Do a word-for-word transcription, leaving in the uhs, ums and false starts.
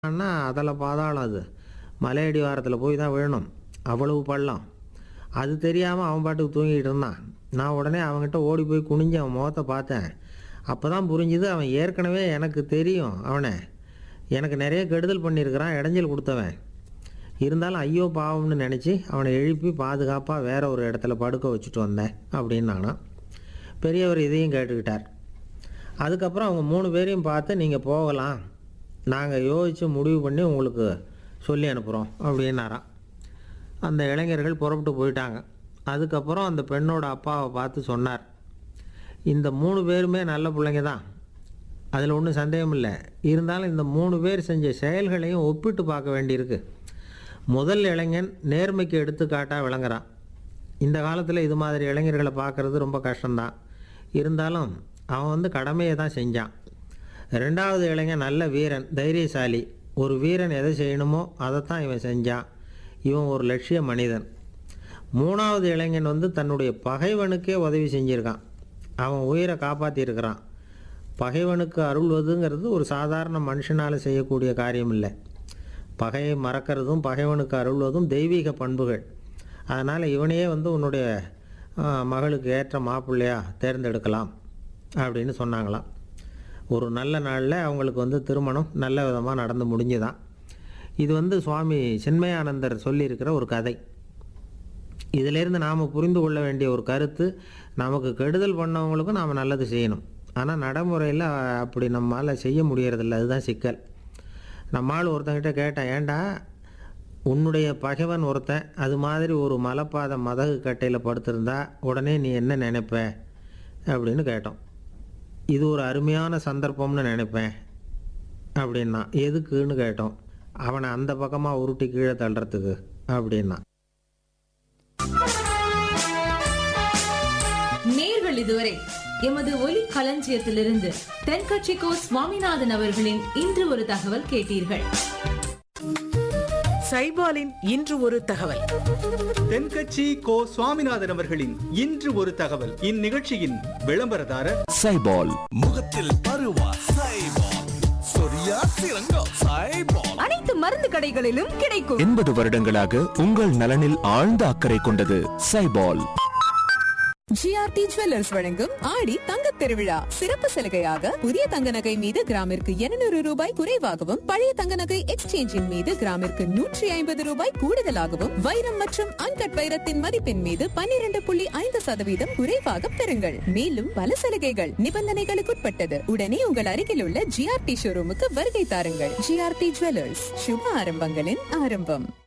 அண்ணா அதில் பாதாளம், அது மலையடி வாரத்தில் போய் தான் விழணும், அவ்வளவு பள்ளம். அது தெரியாமல் அவன் பாட்டுக்கு தூங்கிட்டு இருந்தான். நான் உடனே அவன்கிட்ட ஓடி போய் குனிஞ்சு அவன் முகத்தை பார்த்தேன். அப்போ தான் புரிஞ்சுது, அவன் ஏற்கனவே எனக்கு தெரியும். அவனை எனக்கு நிறைய கெடுதல் பண்ணியிருக்கிறான், இடைஞ்சல் கொடுத்தவன். இருந்தாலும் ஐயோ பாவம்னு நினச்சி அவனை எழுப்பி பாதுகாப்பாக வேற ஒரு இடத்துல படுக்க வச்சுட்டு வந்தேன் அப்படின்னு நானும். பெரியவர் இதையும் கேட்டுக்கிட்டார். அதுக்கப்புறம் அவங்க மூணு பேரையும் பார்த்து, நீங்கள் போகலாம், நாங்கள் யோசித்து முடிவு பண்ணி உங்களுக்கு சொல்லி அனுப்புகிறோம் அப்படின்னாராம். அந்த இளைஞர்கள் புறப்பட்டு போயிட்டாங்க. அதுக்கப்புறம் அந்த பெண்ணோட அப்பாவை பார்த்து சொன்னார், இந்த மூணு பேருமே நல்ல பிள்ளைங்க தான், அதில் ஒன்றும் சந்தேகம் இல்லை. இருந்தாலும் இந்த மூணு பேர் செஞ்ச செயல்களையும் ஒப்பிட்டு பார்க்க வேண்டியிருக்கு. முதல் இளைஞன் நேர்மைக்கு எடுத்துக்காட்டாக விளங்குறான். இந்த காலத்தில் இது மாதிரி இளைஞர்களை பார்க்குறது ரொம்ப கஷ்டம்தான். இருந்தாலும் அவன் வந்து கடமையை தான் செஞ்சான். ரெண்டாவது இளைஞன் நல்ல வீரன், தைரியசாலி. ஒரு வீரன் எதை செய்யணுமோ அதைத்தான் இவன் செஞ்சான். இவன் ஒரு லட்சிய மனிதன். மூணாவது இளைஞன் வந்து தன்னுடைய பகைவனுக்கே உதவி செஞ்சுருக்கான். அவன் உயிரை காப்பாற்றியிருக்கிறான். பகைவனுக்கு அருள்வதுங்கிறது ஒரு சாதாரண மனுஷனால் செய்யக்கூடிய காரியம் இல்லை. பகையை மறக்கிறதும் பகைவனுக்கு அருள்வதும் தெய்வீக பண்புகள். அதனால் இவனையே வந்து உன்னுடைய மகளுக்கு ஏற்ற மாப்பிள்ளையாக தேர்ந்தெடுக்கலாம் அப்படின்னு சொன்னாங்களாம். ஒரு நல்ல நாளில் அவங்களுக்கு வந்து திருமணம் நல்ல விதமாக நடந்து முடிஞ்சுதான். இது வந்து சுவாமி சின்மயானந்தர் சொல்லியிருக்கிற ஒரு கதை. இதிலேருந்து நாம் புரிந்து கொள்ள வேண்டிய ஒரு கருத்து, நமக்கு கெடுதல் பண்ணவங்களுக்கும் நாம் நல்லது செய்யணும். ஆனால் நடைமுறையில் அப்படி நம்மளால் செய்ய முடியறதில்ல, அதுதான் சிக்கல். நம்மால் ஒருத்தங்கிட்ட கேட்டேன், ஏண்டா உன்னுடைய பகைவன் ஒருத்தன் அது மாதிரி ஒரு மலைப்பாதை மதகு கட்டையில் படுத்திருந்தா உடனே நீ என்ன நினைப்ப அப்படின்னு கேட்டோம். இது ஒரு அருமையான சந்தர்ப்பம்னு நினைப்பேன் அப்படின்னா. எதுக்குன்னு கேட்டோம். அவனை அந்த பக்கமாக உருட்டி கீழே தள்ளுறதுக்கு அப்படின்னா. நேர்கள் இதுவரை எமது ஒலி களஞ்சியத்திலிருந்து தென்கட்சி கோ சுவாமிநாதன் அவர்களின் இன்று ஒரு தகவல் கேட்டீர்கள். சைபாலின் இன்று ஒரு தகவல். தென்கட்சி கோ சுவாமிநாதன் அவர்களின் இன்று ஒரு தகவல். இந்நிகழ்ச்சியின் விளம்பரதாரர் சைபால். முகத்தில் பருவா சைபால், சொரியா சிறங்கா சைபால். அனைத்து மருந்து கடைகளிலும் கிடைக்கும். எண்பது வருடங்களாக உங்கள் நலனில் ஆழ்ந்த அக்கறை கொண்டது சைபால். ஜிஆர்டி ஜுவல்லர்ஸ் வழங்கும் ஆடி தங்கத் திருவிழா சிறப்பு சலுகையாக புதிய தங்க நகை மீது கிராமிற்கு இருநூறு ரூபாய் குறைவாகவும், பழைய தங்க நகை எக்ஸ்சேஞ்சின் மீது கிராமிற்கு நூற்றி ஐம்பது ரூபாய் கூடுதலாகவும், வைரம் மற்றும் அன்கட் வைரத்தின் மதிப்பின் மீது பன்னிரண்டு புள்ளி ஐந்து சதவீதம் குறைவாக பெறுங்கள். மேலும் பல சலுகைகள் நிபந்தனைகளுக்குட்பட்டது. உடனே உங்கள் அருகில் உள்ள ஜிஆர்டி ஷோரூமுக்கு வருகை தாருங்கள். ஜிஆர்டி ஜுவல்லர்ஸ், சுப ஆரம்பங்களின் ஆரம்பம்.